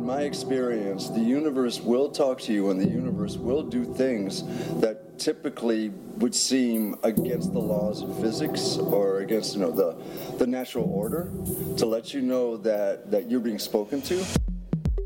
my experience, the universe will talk to you, and the universe will do things that typically would seem against the laws of physics or against the natural order, to let you know that you're being spoken to.